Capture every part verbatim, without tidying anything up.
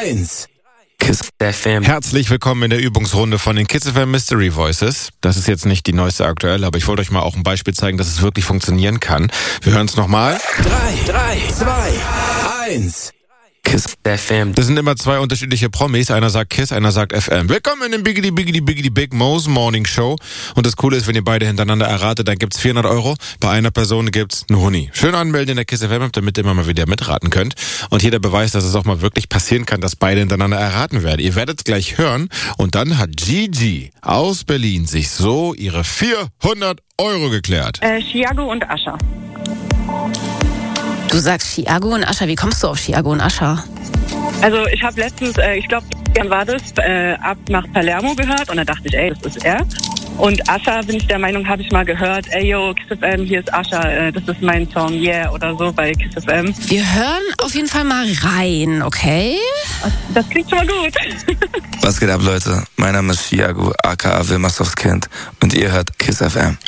eins. Kiss F M. Herzlich willkommen in der Übungsrunde von den Kiss F M Mystery Voices. Das ist jetzt nicht die neueste aktuelle, aber ich wollte euch mal auch ein Beispiel zeigen, dass es wirklich funktionieren kann. Wir hören es nochmal. drei, drei, zwei, eins. Kiss F M. Das sind immer zwei unterschiedliche Promis. Einer sagt Kiss, einer sagt F M. Willkommen in den Biggity Biggity Biggity Big Mo's Morning Show. Und das Coole ist, wenn ihr beide hintereinander erratet, dann gibt's vierhundert Euro. Bei einer Person gibt's einen Huni. Schön anmelden in der Kiss F M, damit ihr immer mal wieder mitraten könnt. Und hier der Beweis, dass es auch mal wirklich passieren kann, dass beide hintereinander erraten werden. Ihr werdet es gleich hören. Und dann hat Gigi aus Berlin sich so ihre vierhundert Euro geklärt. Äh, Chiago und Ascher. Du sagst Chiago und Ascher. Wie kommst du auf Chiago und Ascher? Also ich habe letztens, äh, ich glaube, dann war das, äh, ab nach Palermo gehört und da dachte ich, ey, das ist er. Und Ascher, bin ich der Meinung, habe ich mal gehört, ey yo, Kiss F M, hier ist Ascher, äh, das ist mein Song, yeah, oder so bei Kiss F M. Wir hören auf jeden Fall mal rein, okay? Das klingt schon mal gut. Was geht ab, Leute? Mein Name ist Chiago, aka Wilmersdorfs Kind, und ihr hört Kiss F M.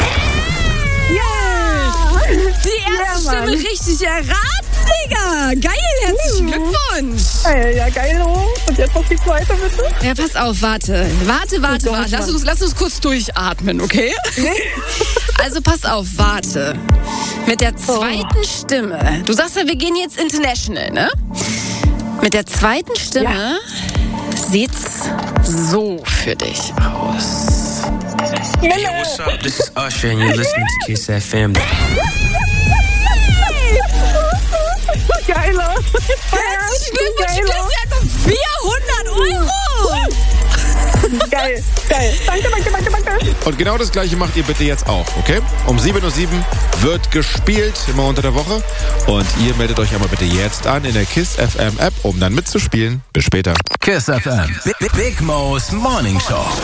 Die erste Ja, Mann. Stimme richtig erraten, Digga. Geil, herzlichen Glückwunsch. Ey, ja, geil, oh. Und jetzt noch die zweite, bitte. Ja, pass auf, warte. Warte, warte, Oh Gott, warte. Lass Mann. uns, lass uns kurz durchatmen, okay? Also pass auf, warte. Mit der zweiten Stimme. Du sagst ja, wir gehen jetzt international, ne? Mit der zweiten Stimme sieht's so für dich aus. Hey, yo, what's up? This is Usher and you're listening to Kiss F M. Geiler. Herzlichen Glückwunsch, du kriegst ja einfach vierhundert Euro. Geil, geil. Danke, danke, danke, danke. Und genau das Gleiche macht ihr bitte jetzt auch, okay? Um sieben Uhr sieben wird gespielt, immer unter der Woche. Und ihr meldet euch aber bitte jetzt an in der Kiss F M App, um dann mitzuspielen. Bis später. Kiss F M. Big, Big Mo's Morning Show.